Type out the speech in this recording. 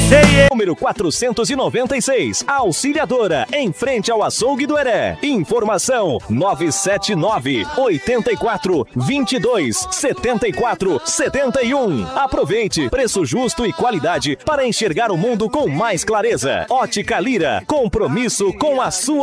Número 496, Auxiliadora, em frente ao açougue do Heré. Informação 979-84-22-74-71. Aproveite, preço justo e qualidade para enxergar o mundo com mais clareza. Ótica Lira, compromisso com a sua